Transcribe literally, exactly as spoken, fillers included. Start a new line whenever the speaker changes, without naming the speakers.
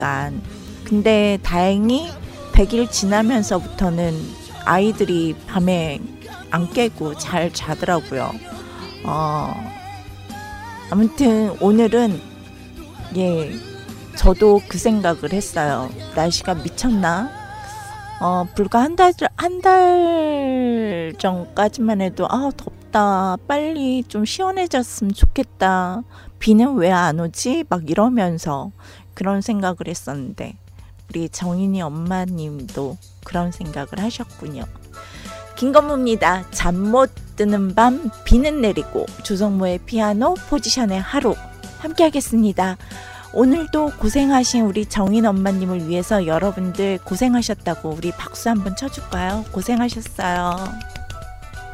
약간. 근데 다행히 백 일 지나면서부터는 아이들이 밤에 안 깨고 잘 자더라고요. 어, 아무튼 오늘은 예, 저도 그 생각을 했어요. 날씨가 미쳤나? 어, 불과 한 달, 한 달 전까지만 해도, 아, 덥다. 빨리 좀 시원해졌으면 좋겠다. 비는 왜 안 오지? 막 이러면서 그런 생각을 했었는데, 우리 정인이 엄마님도 그런 생각을 하셨군요. 김건모입니다. 잠 못 드는 밤, 비는 내리고, 조성모의 피아노 포지션의 하루. 함께 하겠습니다. 오늘도 고생하신 우리 정인 엄마님을 위해서 여러분들 고생하셨다고 우리 박수 한번 쳐줄까요? 고생하셨어요.